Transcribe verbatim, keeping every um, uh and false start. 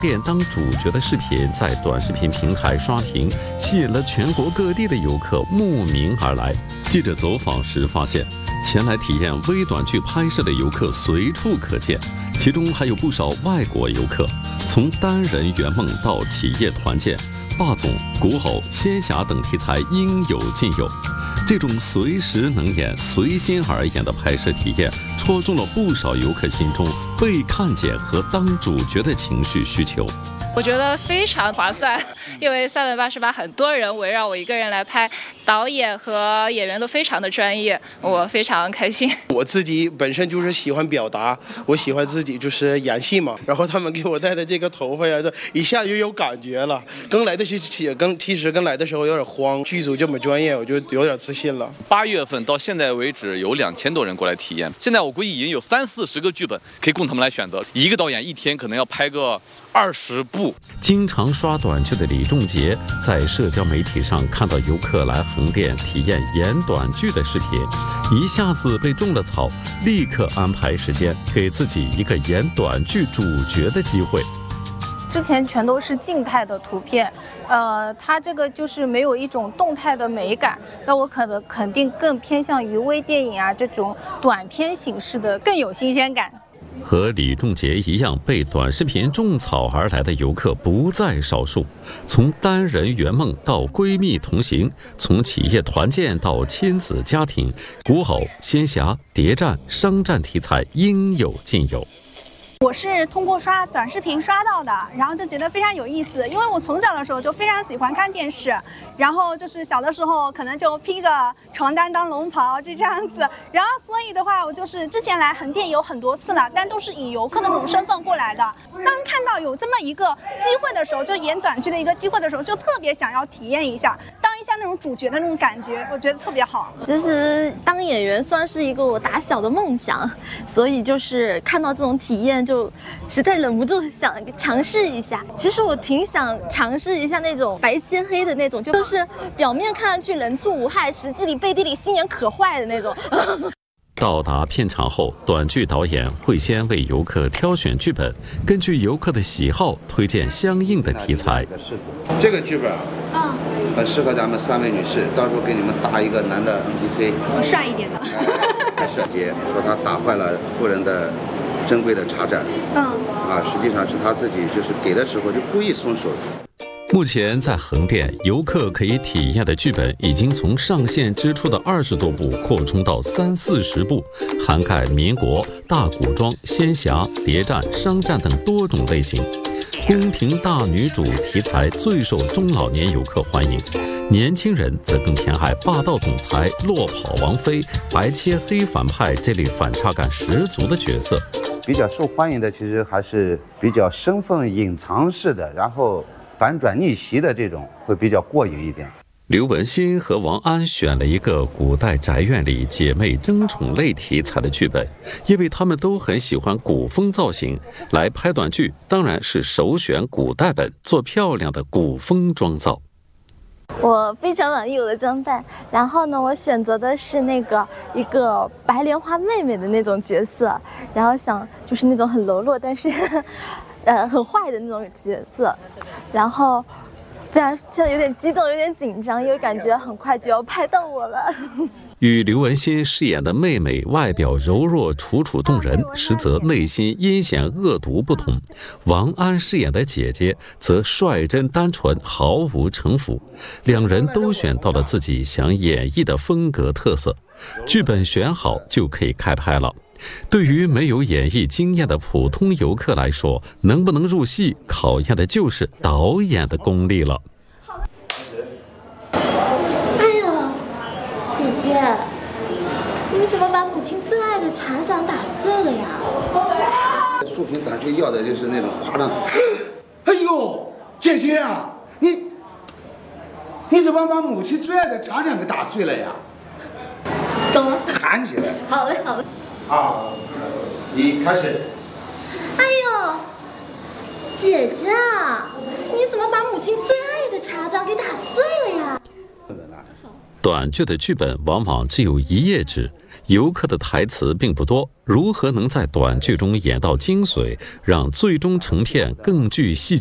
店当主角的视频在短视频平台刷屏，吸引了全国各地的游客慕名而来。记者走访时发现，前来体验微短剧拍摄的游客随处可见，其中还有不少外国游客。从单人圆梦到企业团建、霸总、古偶、仙侠等题材应有尽有。这种随时能演、随心而演的拍摄体验，戳中了不少游客心中被看见和当主角的情绪需求。 我觉得非常划算，因为三百八十八很多人围绕我一个人来拍，导演和演员都非常的专业，我非常开心。 我自己本身就是喜欢表达，我喜欢自己就是演戏嘛，然后他们给我戴的这个头发呀，这一下就有感觉了。刚来的时候，刚其实刚来的时候有点慌，剧组这么专业，我就有点自信了。 八月份到现在为止，有两千多人过来体验，现在我估计已经有三四十个剧本可以供他们来选择。一个导演一天可能要拍个二十部。 经常刷短剧的李仲杰在社交媒体上看到游客来横店体验演短剧的视频，一下子被种了草，立刻安排时间给自己一个演短剧主角的机会。 之前全都是静态的图片，呃，它这个就是没有一种动态的美感。那我可能肯定更偏向于微电影啊这种短片形式的，更有新鲜感。 和李仲杰一样被短视频种草而来的游客不在少数，从单人圆梦到闺蜜同行，从企业团建到亲子家庭，古偶、仙侠、谍战、商战题材应有尽有。 我是通过刷短视频刷到的，然后就觉得非常有意思，因为我从小的时候就非常喜欢看电视，然后就是小的时候可能就披着床单当龙袍就这样子，然后所以的话我就是之前来横店有很多次了，但都是以游客的这种身份过来的。当看到有这么一个机会的时候，就演短剧的一个机会的时候，就特别想要体验一下，当一下那种主角的那种感觉，我觉得特别好。 其实当演员算是一个我打小的梦想，所以就是看到这种体验就实在忍不住想尝试一下。其实我挺想尝试一下那种白切黑的那种，就是表面看上去人畜无害，实际里背地里心眼可坏的那种。 到达片场后，短剧导演会先为游客挑选剧本，根据游客的喜好推荐相应的题材。 这个剧本啊，很适合咱们三位女士，到时候给你们搭一个男的 N P C， 帅一点的。 设计说他打坏了夫人的珍贵的茶盏，嗯，啊，实际上是他自己就是给的时候就故意松手。 目前在横店，游客可以体验的剧本已经从上线之初的二十多部扩充到三四十部，涵盖民国、大古装、仙侠、谍战、商战等多种类型。宫廷大女主题材最受中老年游客欢迎，年轻人则更偏爱霸道总裁、落跑王妃、白切黑反派这类反差感十足的角色。 比较受欢迎的其实还是比较身份隐藏式的，然后反转逆袭的这种会比较过瘾一点。 刘文欣和王安选了一个古代宅院里姐妹争宠类题材的剧本，因为他们都很喜欢古风造型，来拍短剧当然是首选古代本，做漂亮的古风妆造。 我非常满意我的装扮，然后呢，我选择的是那个一个白莲花妹妹的那种角色，然后想就是那种很柔弱但是呃很坏的那种角色，然后非常现在有点激动，有点紧张，因为感觉很快就要拍到我了。 与刘文欣饰演的妹妹外表柔弱楚楚动人，实则内心阴险恶毒不同。王安饰演的姐姐则率真单纯，毫无城府。两人都选到了自己想演绎的风格特色，剧本选好就可以开拍了。对于没有演艺经验的普通游客来说，能不能入戏，考验的就是导演的功力了。 姐姐，你们怎么把母亲最爱的茶盏打碎了呀？ 竖屏短剧要的就是那种夸张。 哎呦，姐姐啊，你你怎么把母亲最爱的茶盏给打碎了呀？ 懂了， 喊起来。 好嘞，好嘞。 啊，你开始。 哎呦，姐姐啊，你怎么把母亲最爱的茶盏给打碎了呀？ 短剧的剧本往往只有一页纸， 游客的台词并不多，如何能在短剧中演到精髓，让最终成片更具戏